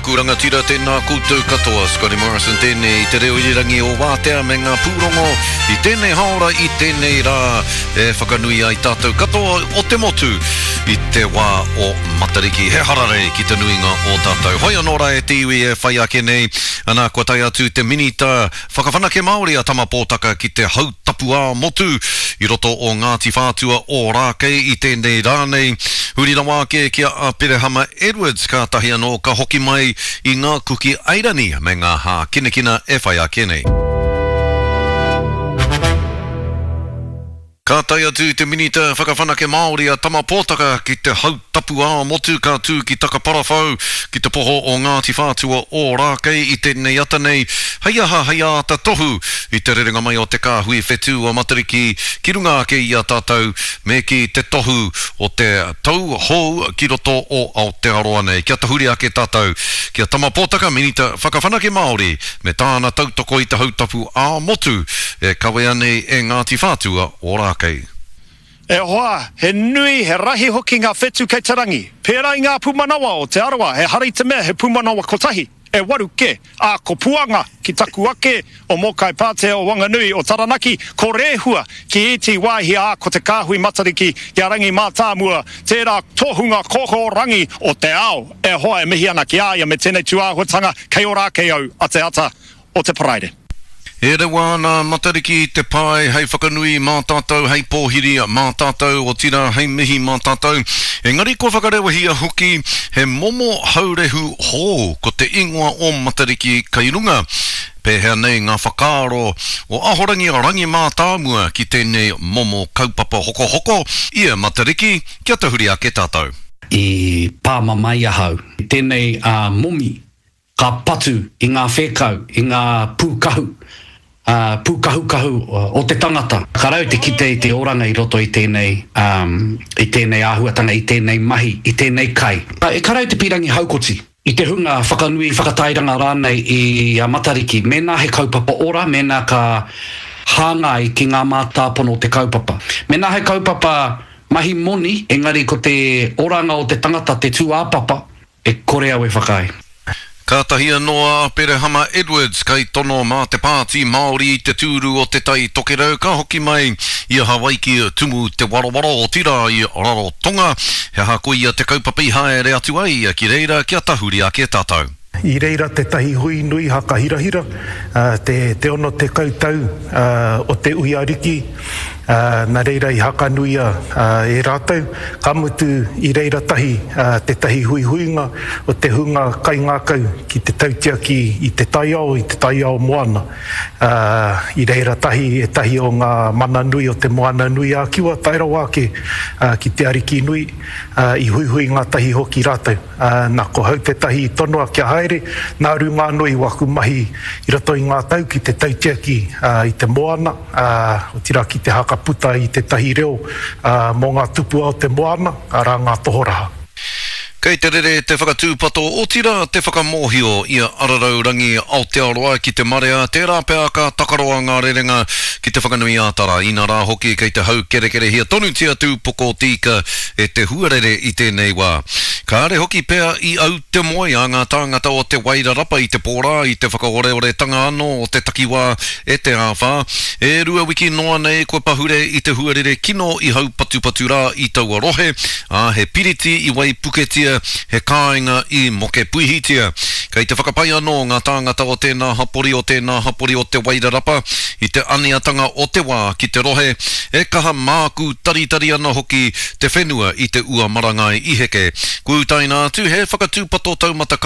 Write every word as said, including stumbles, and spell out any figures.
kuranga tira tēnā koutou katoa, Scotty Morrison tēnei te reo irirangi o wātea me ngā pūrongo i tēnei haora i tēnei rā e whakanui ai tātou katoa o te motu i te wā o Matariki. He harare ki te nuinga o tātou. Hoi anō rā e te iwi e whai ake nei, anā kua tai atu te minita whakawhanake Māori a tama pōtaka ki te hautapu a motu i roto o Ngāti Whātua o Rākei i tēnei rānei. Huri rawa ke kia a Perehama Edwards ka tahi anō ka hoki mai i ngā kuki airani me ngā hā kinekina e whai ake nei. Ka tai atu te minita whakawhanake Māori a tama pōtaka ki te hautapu a motu ka tū ki Takaparawhau ki te poho o Ngāti Whātua o Rākei i tēnei ata nei. Hei aha, hei ata tohu i te rerenga mai o te kāhui whetū o Matariki ki runga ake i a tātou me ki te tohu o te tau hou ki roto o Aotearoa nei. Kia tahuri ake tātou kia tama pōtaka minita whakawhanake Māori me tāna tautoko i te hautapu a motu e kawe anei e Ngāti Whātua o Rākei. E hoa, he nui, he rahi hoki ngā whetū kei tarangi. Pērā i ngā pūmanawa o te arawa, he hari te mea he pūmanawa kotahi. E waru ke, a ko puanga ki taku ake o Mokai Pātea o Wanganui o Taranaki, ko rehua ki iti wāhi a ko te kāhui Matariki ki a rangi mātāmua, tērā tohunga koko rangi o te ao. E hoa e mihi ana ki āia me tēnei tuāhuatanga kei o Rākei au a te ata o te paraire. E rewa nā Matariki te pai hei whakanui mā tātou, hei pōhiri mā tātou, o tira hei mihi mā tātou. Engari ko whakarewa hoki he momo haurehu hō ko te ingoa o Matariki kai runga. Pēhea nei ngā whakaaro o ahorangi a rangi mā tāmua ki tēnei momo kaupapa hoko hoko. Ia Matariki, kia tahuri ake tātou. I pāma mai ahau, tēnei uh, momi, ka patu i ngā whekau, i ngā pūkahu. Uh, pūkahu-kahu uh, o te tangata. Karau te kite i te oranga i roto i tēnei, um, i tēnei āhuatanga, i tēnei mahi, i tēnei kai. Uh, e karau te pirangi haukoti. I te hunga whakanui, whakatairanga rānei i a Matariki. Mēnā he kaupapa ora, mēnā ka hāngai ki ngā mātāpono o te kaupapa. Mēnā he kaupapa mahi moni, engari ko te oranga o te tangata, te tū āpapa, e kore au e whakai. Ka tahi noa Perehama Edwards kai tono mā te pāti Māori i te tūru o te tai tokerau ka hoki mai i a Hawaii ki tumu te warawara o tira i Rarotonga. He hako i a te kaupapa i haere atu ai ki reira kia tahuri ake tātou. I reira te tahi hui nui haka hirahira, uh, te, te ono te kautau uh, o te ui ariki, uh, nā reira i haka nuia uh, e rātou, ka mutu i reira tahi uh, te tahi hui huinga o te hunga kai ngākau ki te tautiaki i te taiao, i te taiao moana. Uh, I reira tahi e tahi o ngā mana nui o te moana nui a kiwa, taira wāke uh, ki te ariki nui, uh, i hui hui ngā tahi hoki rātou. Uh, nā ko hau te tahi tonoa kia haere, nā runga noi waku mahi i roto i ngā tau ki te tautiaki uh, i te moana, uh, o tira ki te hakaputa i te tahi reo uh, mō ngā tupu o te moana, uh, rā ngā tohoraha. Kei te rere te whakatūpato o tira te whakamohio i a Ararau rangi Aotearoa ki te marea, tērā pēa ka takaroa ngā rerenga ki te whakanui ātara. Ina rā hoki kei te hau kerekere hia tonu tia tūpoko tika e te huarere i tēnei wā. Ka are hoki pēa i au te moe a ngā tāngata o te wairarapa i te pōrā, i te whakaore tanga ano o te takiwā e te āwhā. E rua wiki noa nei koe pahure i te huarere kino i hau patupatu rā i taua rohe, a he piriti i wai puketia he kāinga i moke puihitia. Kei te whakapai anō ngā tāngata o tēnā hapori o tēnā hapori o te wairarapa i te aniatanga o te wā ki te rohe e kaha māku taritari ana hoki te whenua i te ua marangai i heke. Kūtaina atu he whakatūpato taumata